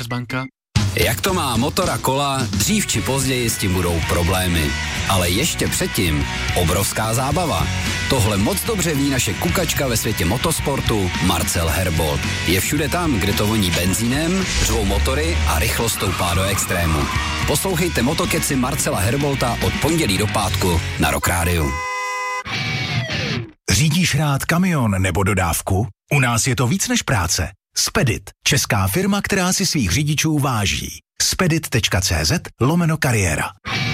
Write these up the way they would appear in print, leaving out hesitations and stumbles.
Postbanka. Jak to má motor a kola, dřív či později s tím budou problémy. Ale ještě předtím obrovská zábava. Tohle moc dobře ví naše kukačka ve světě motosportu Marcel Herbold. Je všude tam, kde to voní benzínem, řvou motory a rychlost stoupá do extrému. Poslouchejte Motokeci Marcela Herbolta od pondělí do pátku na Rock Rádiu. Řídíš rád kamion nebo dodávku? U nás je to víc než práce. Spedit, česká firma, která si svých řidičů váží. spedit.cz/kariéra.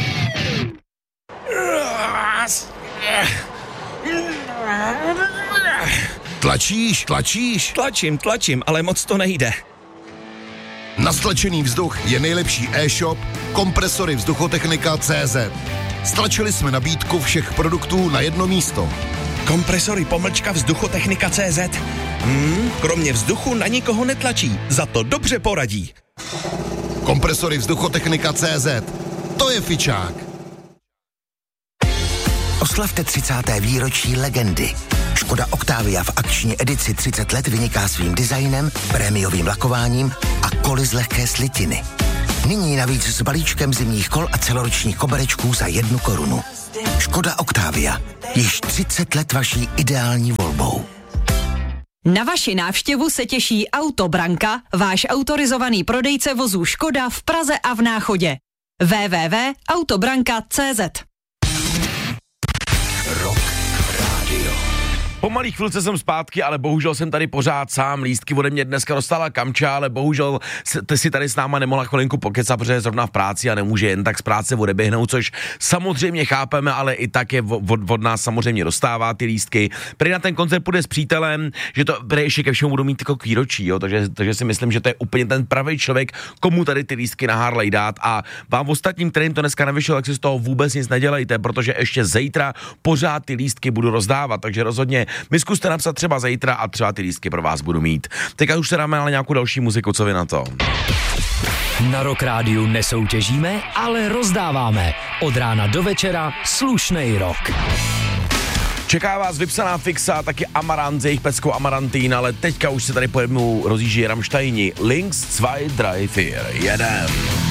Tlačíš? Tlačím, ale moc to nejde. Na stlačený vzduch je nejlepší e-shop Kompresory Vzduchotechnika.cz. Stlačili jsme nabídku všech produktů na jedno místo. Kompresory Vzduchotechnika.cz. Kromě vzduchu na nikoho netlačí, za to dobře poradí. Kompresory Vzduchotechnika.cz. To je fičák. Oslavte 30. výročí legendy. Škoda Octavia v akční edici 30 let vyniká svým designem, prémiovým lakováním a koly z lehké slitiny. Nyní navíc s balíčkem zimních kol a celoročních koberečků za 1 korunu. Škoda Octavia. Již 30 let vaší ideální volbou. Na vaši návštěvu se těší Autobranka, váš autorizovaný prodejce vozů Škoda v Praze a v Náchodě. www.autobranka.cz. Rock Radio. Po malý chvilce jsem zpátky, ale bohužel jsem tady pořád sám. Lístky ode mě dneska dostala Kamča, ale bohužel ty si tady s náma nemohla chvilinku pokecat, protože je zrovna v práci a nemůže jen tak z práce odeběhnout, což samozřejmě chápeme, ale i tak je od nás samozřejmě dostává ty lístky. Prý na ten koncert půjde s přítelem, že to prý ještě ke všemu budou mít jako výročí, jo, takže si myslím, že to je úplně ten pravý člověk, komu tady ty lístky na Harley dát, a vám ostatním, kterým to dneska nevyšlo, tak si z toho vůbec nic nedělejte, protože ještě zítra pořád ty lístky budu rozdávat, takže rozhodně mi zkuste napsat třeba zítra a třeba ty lístky pro vás budu mít. Teďka už se dáme ale nějakou další muziku, co vy na to? Na Rock Rádiu nesoutěžíme, ale rozdáváme. Od rána do večera slušnej rock. Čeká vás vypsaná fixa, taky Amarant s jejich peckou Amarantín, ale teďka už se tady po jednou rozjíždí Rammsteini. Links 2, 3, 4, jedem.